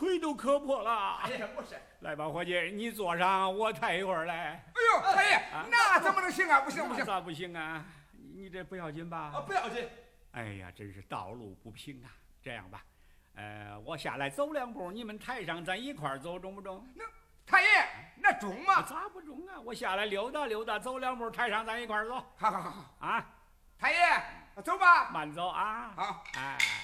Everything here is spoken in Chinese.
腿都磕破了。 哎呀，不是。 来吧，伙计，你坐上，我抬一会儿来。 哎呦，太爷，那怎么能行啊？不行不行。 咋不行啊？你这不要紧吧？ 不要紧。 哎呀，真是道路不平啊！这样吧，我下来走2步，你们抬上，咱一块儿走，中不中？ 那太爷，那中吗？ 咋不中啊？我下来溜达溜达，走2步，抬上，咱一块儿走。 好好好啊！ 太爷，走吧。 慢走啊！ 好， 哎。